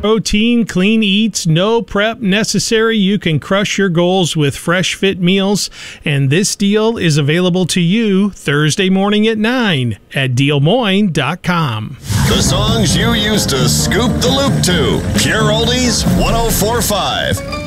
protein, clean eats, no prep necessary. You can crush your goals with fresh fit meals, and this deal is available to you Thursday morning at 9 at DealMoine.com. The songs you used to scoop the loop to. Pure Oldies 104.5.